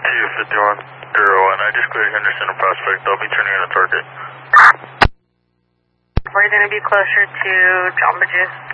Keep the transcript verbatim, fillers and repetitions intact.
two fifty-one zero one. I just cleared Henderson and Prospect. I'll be turning in a target. We're going to be closer to Jamba Juice.